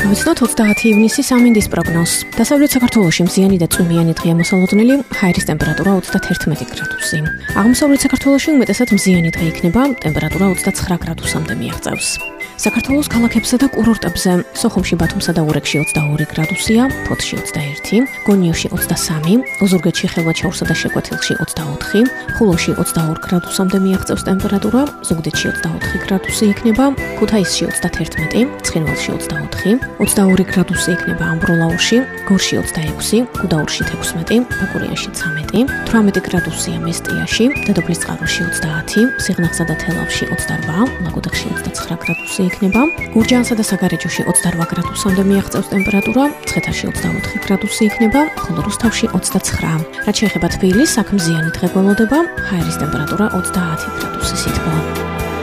დავიცნოთ 30 ივნისის ამინდის პროგნოზს. დასავლეთ საქართველოში მზიანი და წვიმიანი დღეა მოსალოდნელი, ჰაერის ტემპერატურა 31 გრადუსი. აღმოსავლეთ საქართველოში უმეტესად მზიანი დღე იქნება, ტემპერატურა 29 გრადუსამდე მიაღწევს. საქართველოს ქალაქებსა და კურორტებზე სოხუმში, ბათუმსა და ურეკში 22 გრადუსია, ფოთში 21, გონიოში 23, ოზურგეთში, ხევაჩაურსა და შეკვეთილში 24, ხულოში 22 გრადუსამდე მიაღწევს ტემპერატურა, ზუგდიდში 24 გრადუსი იქნება, ქუთაისში 31, ცხინვალში 24, 22 გრადუსი იქნება ამბროლაურში, გორში 26, გუდაურში 16, ბაკურიანში 13, 18 გრადუსია მესტიაში, დედოფლისწყაროში 30, სიღნაღსა და თელავში 28, ლაგოდეხში 29 გრადუსი იქნება, გურჯაანსა და საგარეჯოში 28 გრადუსამდე მიაღწევს ტემპერატურა, მცხეთაში 24 გრადუსი იქნება, ხოლო რუსთავში 29. რაც შეეხება თბილისს, აქ მზიანი დღე გველოდება, ჰაერის ტემპერატურა 30 გრადუსის ითბო.